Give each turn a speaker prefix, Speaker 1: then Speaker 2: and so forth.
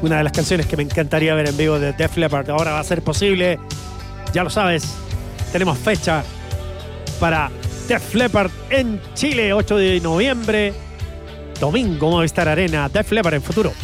Speaker 1: una de las canciones que me encantaría ver en vivo de Def Leppard. Ahora va a ser posible, ya lo sabes, tenemos fecha para Def Leppard en Chile, 8 de noviembre, domingo, Movistar Arena. Def Leppard en Futuro.